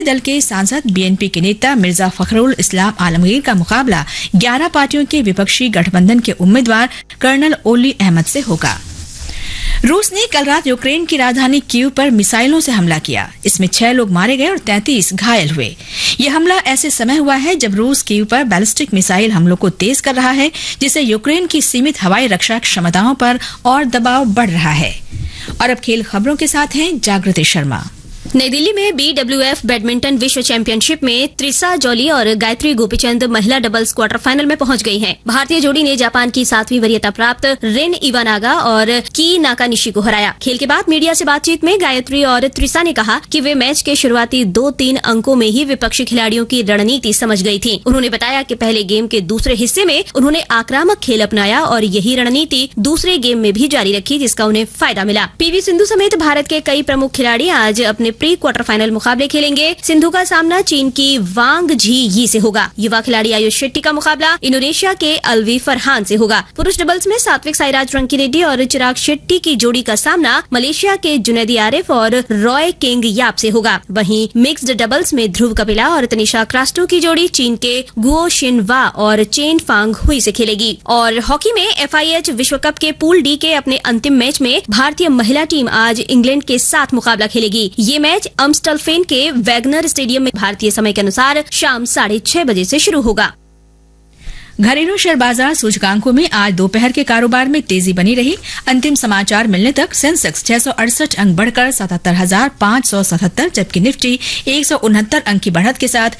दल के सांसद बीएनपी के नेता मिर्जा फखरुल इस्लाम आलमगीर का मुकाबला 11 पार्टियों के विपक्षी गठबंधन के उम्मीदवार कर्नल ओली अहमद से होगा। रूस ने कल रात यूक्रेन की राजधानी कीव पर मिसाइलों से हमला किया। इसमें 6 लोग मारे गए और 33 घायल हुए। यह हमला ऐसे समय हुआ है जब रूस कीव पर बैलिस्टिक मिसाइल हमलों को तेज कर रहा है, जिससे यूक्रेन की सीमित हवाई रक्षा क्षमताओं पर और दबाव बढ़ रहा है। और अब खेल खबरों के साथ हैं जागृति शर्मा। नई दिल्ली में BWF बैडमिंटन विश्व चैंपियनशिप में त्रिसा जॉली और गायत्री गोपीचंद महिला डबल्स क्वार्टर फाइनल में पहुंच गई हैं। भारतीय जोड़ी ने जापान की 7वीं वरीयता प्राप्त रिन इवानागा और की नाकानिशी को हराया। खेल के बाद मीडिया से बातचीत में गायत्री और त्रिसा ने कहा कि वे मैच के शुरुआती 2-3 अंकों में ही विपक्षी खिलाड़ियों की रणनीति समझ गई थी। उन्होंने बताया कि पहले गेम के दूसरे हिस्से में उन्होंने आक्रामक खेल अपनाया और यही रणनीति दूसरे गेम में भी जारी रखी, जिसका उन्हें फायदा मिला। PV सिंधु समेत भारत के कई प्रमुख खिलाड़ी आज अपने प्री क्वार्टर फाइनल मुकाबले खेलेंगे। सिंधु का सामना चीन की वांग झी यी से होगा। युवा खिलाड़ी आयुष शेट्टी का मुकाबला इंडोनेशिया के अलवी फरहान से होगा। पुरुष डबल्स में सात्विक साईराज रंकीरेड्डी और चिराग शेट्टी की जोड़ी का सामना मलेशिया के जुनैदी आरिफ और रॉय किंग याप से होगा। वहीं मिक्स्ड डबल्स में ध्रुव कपिला और तनिषा क्रास्टो की जोड़ी चीन के गुओ शिन वा और चेन फांग हुई से खेलेगी। और हॉकी में FIH विश्व कप के पूल डी के अपने अंतिम मैच में भारतीय महिला टीम आज इंग्लैंड के साथ मुकाबला खेलेगी। ये मैच अम्स्टलफेन के वैगनर स्टेडियम में भारतीय समय के अनुसार शाम 6:30 बजे से शुरू होगा। घरेलू शेयर बाजार सूचकांकों में आज दोपहर के कारोबार में तेजी बनी रही। अंतिम समाचार मिलने तक सेंसेक्स 668 अंक बढ़कर 77,577, जबकि निफ्टी 169 अंक की बढ़त के साथ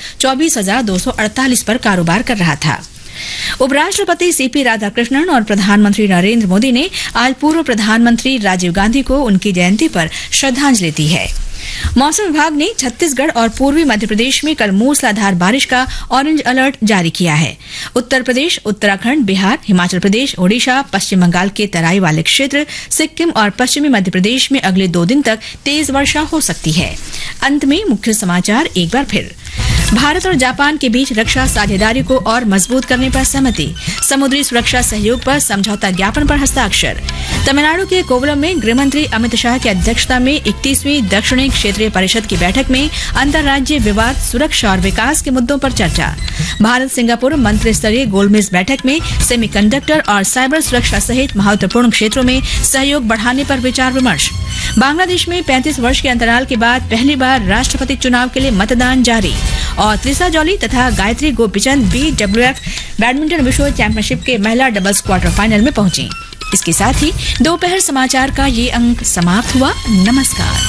24,248 पर कारोबार कर रहा था। उपराष्ट्रपति CP राधाकृष्णन और प्रधानमंत्री नरेंद्र मोदी ने आज पूर्व प्रधानमंत्री राजीव गांधी को उनकी जयंती पर श्रद्धांजलि दी है। मौसम विभाग ने छत्तीसगढ़ और पूर्वी मध्य प्रदेश में कल मूसलाधार बारिश का ऑरेंज अलर्ट जारी किया है। उत्तर प्रदेश, उत्तराखंड, बिहार, हिमाचल प्रदेश, ओडिशा, पश्चिम बंगाल के तराई वाले क्षेत्र, सिक्किम और पश्चिमी मध्य प्रदेश में अगले 2 दिन तक तेज वर्षा हो सकती है। अंत में मुख्य समाचार एक बार फिर। भारत और जापान के बीच रक्षा साझेदारी को और मजबूत करने पर सहमति। समुद्री सुरक्षा सहयोग पर समझौता ज्ञापन पर हस्ताक्षर। तमिलनाडु के कोवलम में गृहमंत्री अमित शाह की अध्यक्षता में 31वीं दक्षिणी क्षेत्रीय परिषद की बैठक में अंतर्राज्यीय विवाद, सुरक्षा और विकास के मुद्दों पर चर्चा। भारत सिंगापुर मंत्री स्तरीय गोलमेज बैठक में सेमीकंडक्टर और साइबर सुरक्षा सहित महत्वपूर्ण क्षेत्रों में सहयोग बढ़ाने पर विचार विमर्श। बांग्लादेश में 35 वर्ष के अंतराल के बाद पहली बार राष्ट्रपति चुनाव के लिए मतदान जारी। और त्रिसा जॉली तथा गायत्री गोपीचंद BWF बैडमिंटन विश्व चैंपियनशिप के महिला डबल्स क्वार्टर फाइनल में पहुंची। इसके साथ ही दोपहर समाचार का ये अंक समाप्त हुआ। नमस्कार।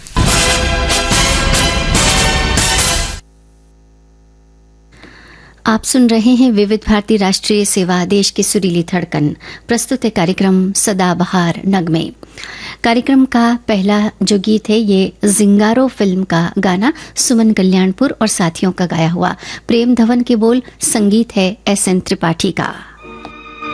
आप सुन रहे हैं विविध भारती राष्ट्रीय सेवा, देश की सुरीली धड़कन। प्रस्तुत है कार्यक्रम सदाबहार नगमे। कार्यक्रम का पहला जो गीत है ये जिंगारो फिल्म का गाना सुमन कल्याणपुर और साथियों का गाया हुआ। प्रेम धवन के बोल, संगीत है SN त्रिपाठी का।